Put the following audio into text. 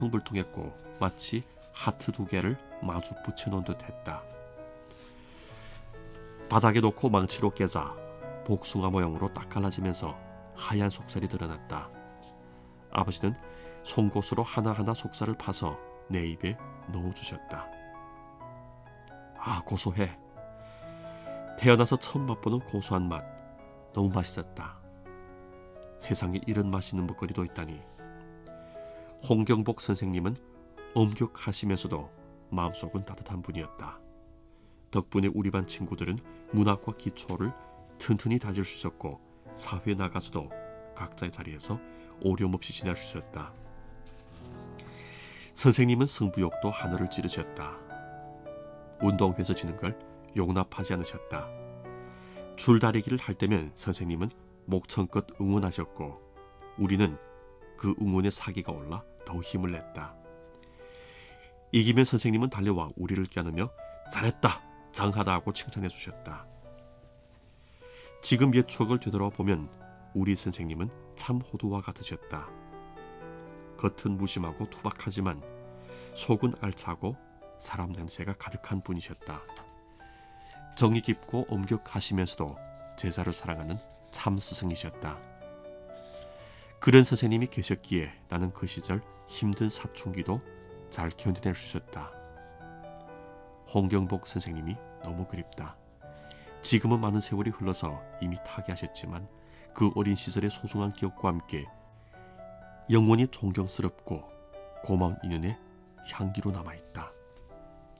흥불통했고 마치 하트 두 개를 마주 붙여놓은 듯 했다. 바닥에 놓고 망치로 깨자 복숭아 모양으로 딱 갈라지면서 하얀 속살이 드러났다. 아버지는 송곳으로 하나하나 속살을 파서 내 입에 넣어주셨다. 아, 고소해. 태어나서 처음 맛보는 고소한 맛. 너무 맛있었다. 세상에 이런 맛있는 먹거리도 있다니. 홍경복 선생님은 엄격하시면서도 마음속은 따뜻한 분이었다. 덕분에 우리 반 친구들은 문학과 기초를 튼튼히 다질 수 있었고 사회에 나가서도 각자의 자리에서 어려움 없이 지낼 수 있었다. 선생님은 승부욕도 하늘을 찌르셨다. 운동회에서 지는 걸 용납하지 않으셨다. 줄다리기를 할 때면 선생님은 목청껏 응원하셨고 우리는 그 응원에 사기가 올라 더 힘을 냈다. 이기면 선생님은 달려와 우리를 껴안으며 잘했다, 장하다 하고 칭찬해 주셨다. 지금 옛 추억을 되돌아보면 우리 선생님은 참 호두와 같으셨다. 겉은 무심하고 투박하지만 속은 알차고 사람 냄새가 가득한 분이셨다. 정이 깊고 엄격하시면서도 제자를 사랑하는 참 스승이셨다. 그런 선생님이 계셨기에 나는 그 시절 힘든 사춘기도 잘 견뎌낼 수 있었다. 홍경복 선생님이 너무 그립다. 지금은 많은 세월이 흘러서 이미 타계하셨지만 그 어린 시절의 소중한 기억과 함께 영원히 존경스럽고 고마운 인연의 향기로 남아있다.